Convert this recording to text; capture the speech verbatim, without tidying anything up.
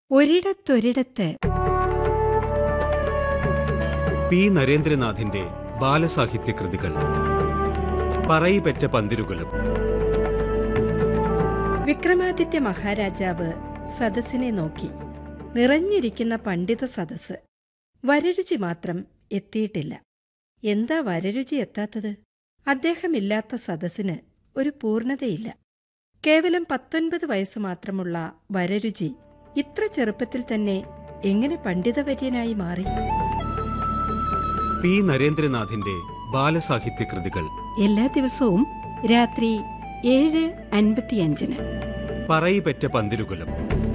ഒരിടത്തൊരിടത്ത്. P നരേന്ദ്രനാഥിന്റെ ബാലസാഹിത്യ കൃതികൾ. പറയിപെറ്റ പന്തിരുകുലം. വിക്രമാദിത്യ മഹാരാജാവ് സദസ്സിനെ നോക്കി. നിറഞ്ഞിരിക്കുന്ന പണ്ഡിത സദസ്സ്. വരരുചി മാത്രം എത്തിയിട്ടില്ല. എന്താ വരരുചി എത്താത്തത്? അദ്ദേഹമില്ലാത്ത സദസ്സിന് ഒരു പൂർണ്ണതയില്ല. കേവലം പത്തൊൻപത് വയസ്സ് മാത്രമുള്ള വരരുചി ഇത്ര ചെറുപ്പത്തിൽ തന്നെ എങ്ങനെ പണ്ഡിതവര്യനായി മാറി? പി നരേന്ദ്രനാഥിന്റെ ബാലസാഹിത്യ കൃതികൾ എല്ലാ ദിവസവും രാത്രി ഏഴ് അൻപത്തിയഞ്ചിന്. പറയിപെറ്റ പന്തിരുകുലം.